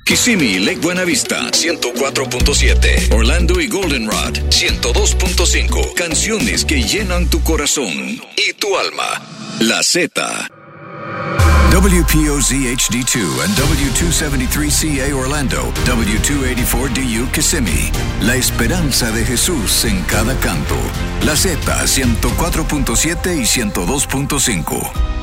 Kissimmee, Lake Buena Vista, 104.7. Orlando y Goldenrod, 102.5. Canciones que llenan tu corazón y tu alma. La Z. WPOZ HD2 and W273CA Orlando, W284DU Kissimmee. La esperanza de Jesús en cada canto. La Z, 104.7 y 102.5.